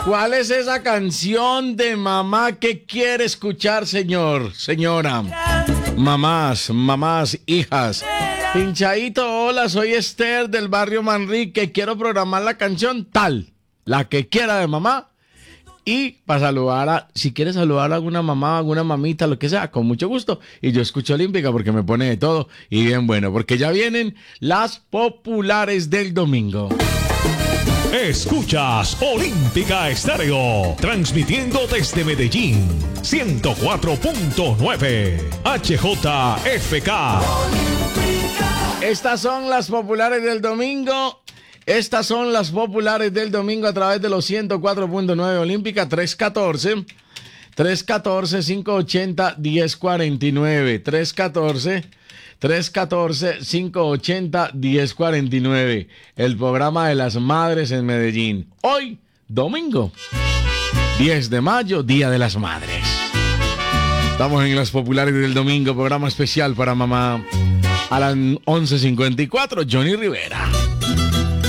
¿Cuál es esa canción de mamá que quiere escuchar, señor, señora? Mamás, hijas. Pinchadito, hola, soy Esther del barrio Manrique. Quiero programar la canción tal, la que quiera de mamá. Y para saludar si quieres saludar a alguna mamá, alguna mamita, lo que sea, con mucho gusto. Y yo escucho Olímpica porque me pone de todo. Y bien bueno, porque ya vienen las populares del domingo. Escuchas Olímpica Estéreo, transmitiendo desde Medellín, 104.9 HJFK. Estas son las populares del domingo. Estas son las populares del domingo a través de los 104.9 Olímpica 314-580-1049. 314-580-1049. El programa de las madres en Medellín. Hoy, domingo, 10 de mayo, Día de las Madres. Estamos en las populares del domingo, programa especial para mamá. A las 11:54, Johnny Rivera.